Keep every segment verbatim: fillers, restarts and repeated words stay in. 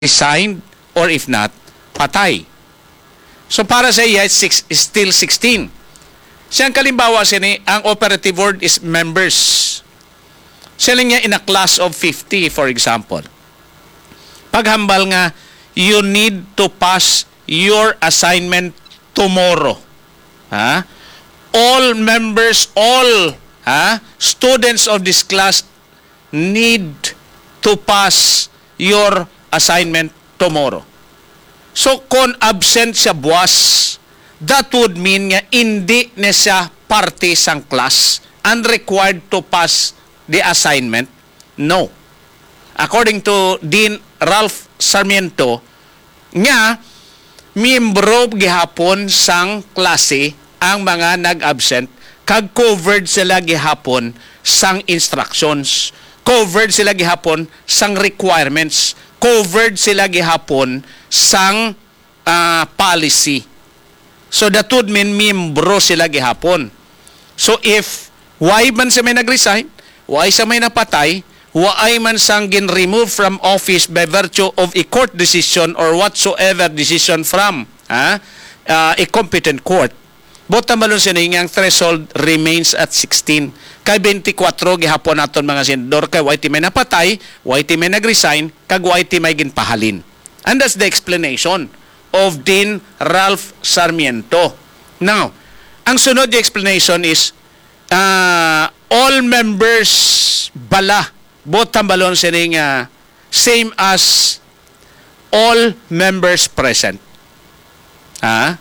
resigned, or if not, patay. So para sa iya, it's six, is still sixteen. Siyang kalimbawa sini, ang operative word is members. Sila niya in a class of fifty, for example. Paghambal nga, you need to pass your assignment tomorrow. Ha? All members, all ha, students of this class need to pass your assignment tomorrow. So, kung absent siya buwas, that would mean nga hindi na siya parte sang class and required to pass the assignment? No. According to Dean Ralph Sarmiento, nga, miyembro gihapon sang klase ang mga nag-absent, kag covered sila gihapon sang instructions, covered sila gihapon sang requirements, covered sila gihapon sang uh, policy. So that would mean miyembro sila gihapon. So if why man sa may nag-resign, why sa may napatay, why man sang gin-remove from office by virtue of a court decision or whatsoever decision from uh, uh, a competent court, bota malun sining ang threshold remains at sixteen. Kay twenty-four gihapon naton mga senador, kay why ti may napatay, why ti may nag-resign, kag why ti may ginpahalin. And that's the explanation of Dean Ralph Sarmiento. Now, ang sunod the explanation is uh, all members bala, both tambalon sining uh, same as all members present. Ha?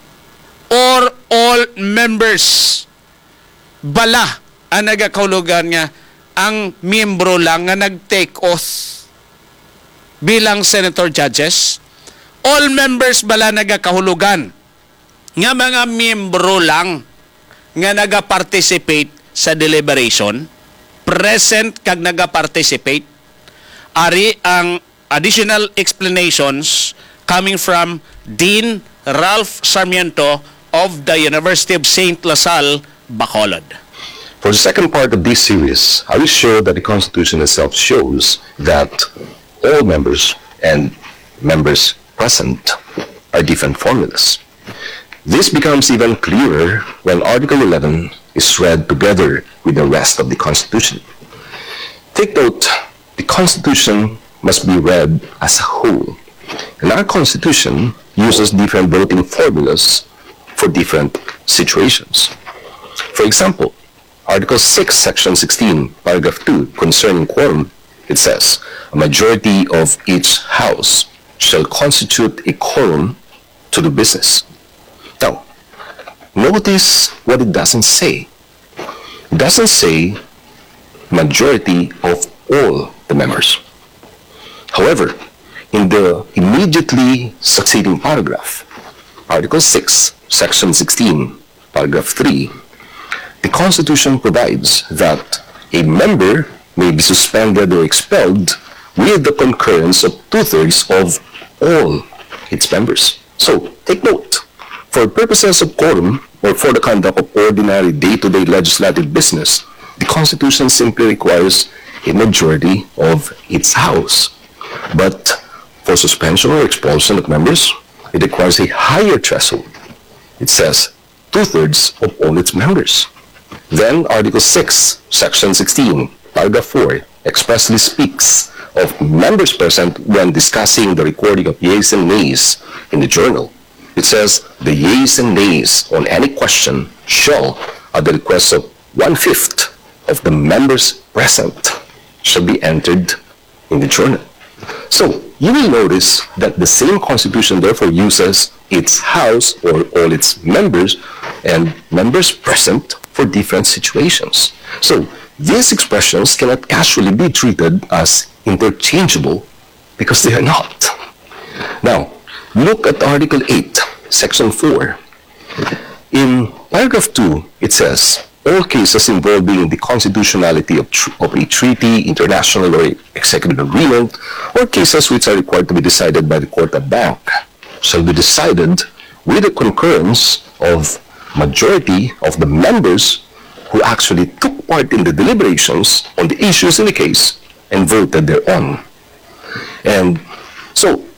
Or all members bala ang nagakahulugan nga ang miyembro lang nga nag-take oath bilang senator judges. All members bala nagakahulugan nga mga miyembro lang nga naga-participate sa deliberation, present kag naga-participate. Ari ang additional explanations coming from Dean Ralph Sarmiento of the University of Saint LaSalle, Bacolod. For the second part of this series, I will show that the Constitution itself shows that all members and members present are different formulas. This becomes even clearer when Article eleven is read together with the rest of the Constitution. Take note, the Constitution must be read as a whole. And our Constitution uses different voting formulas for different situations. For example, Article six, Section sixteen, Paragraph two, concerning quorum, it says, a majority of each house shall constitute a quorum to do business. Now, notice what it doesn't say. It doesn't say majority of all the members. However, in the immediately succeeding paragraph, Article six, Section sixteen, Paragraph three, the Constitution provides that a member may be suspended or expelled with the concurrence of two-thirds of all its members. So, take note, for purposes of quorum or for the conduct of ordinary day-to-day legislative business, the Constitution simply requires a majority of its house. But for suspension or expulsion of members, it requires a higher threshold. It says two-thirds of all its members. Then Article six, Section sixteen, Paragraph four expressly speaks of members present when discussing the recording of yeas and nays in the journal. It says the yeas and nays on any question shall, at the request of one-fifth of the members present, shall be entered in the journal. So, you will notice that the same Constitution therefore uses its house or all its members and members present for different situations. So, these expressions cannot casually be treated as interchangeable because they are not. Now, look at Article eight, Section four. In Paragraph two, it says, all cases involving the constitutionality of, tr of a treaty, international or executive agreement, or cases which are required to be decided by the court of bank, shall be decided with the concurrence of majority of the members who actually took part in the deliberations on the issues in the case and voted thereon. And so,